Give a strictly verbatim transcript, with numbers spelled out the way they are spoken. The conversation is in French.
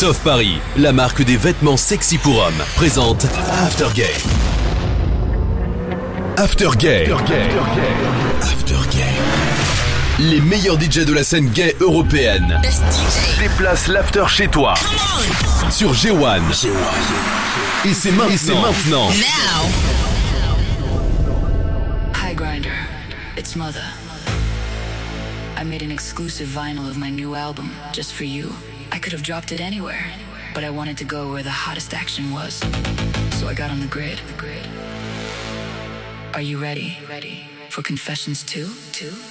Stove Paris, la marque des vêtements sexy pour hommes, présente After Gay. After Gay. After Gay. After Gay. Les meilleurs D J de la scène gay européenne déplacent l'after chez toi sur G un. Et c'est maintenant. Et c'est maintenant. Now. Hi Grinder, it's Mother. I made an exclusive vinyl of my new album just for you. I could have dropped it anywhere, but I wanted to go where the hottest action was. So I got on the grid. Are you ready? Ready for Confessions two? Two?